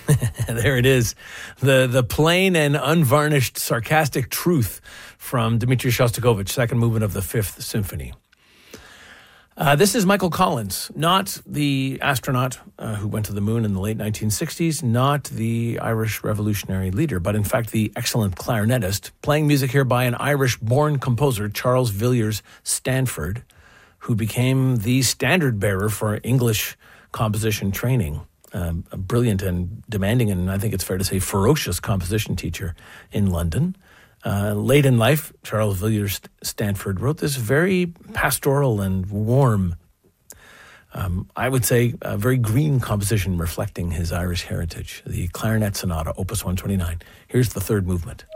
There it is. The plain and unvarnished sarcastic truth from Dmitri Shostakovich, second movement of the Fifth Symphony. This is Michael Collins, not the astronaut who went to the moon in the late 1960s, not the Irish revolutionary leader, but in fact the excellent clarinetist, playing music here by an Irish-born composer, Charles Villiers Stanford, who became the standard bearer for English composition training. A brilliant and demanding, and I think it's fair to say ferocious composition teacher in London. Late in life, Charles Villiers Stanford wrote this very pastoral and warm, I would say, a very green composition reflecting his Irish heritage, the Clarinet Sonata, Opus 129. Here's the third movement.